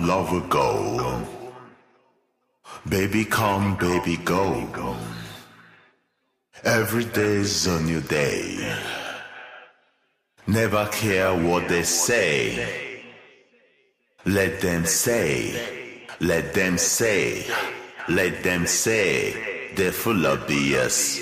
Lover go. Baby come, baby go. Every day's a new day. Never care what they say. Let them say, let them say, let them say. They're full of BS.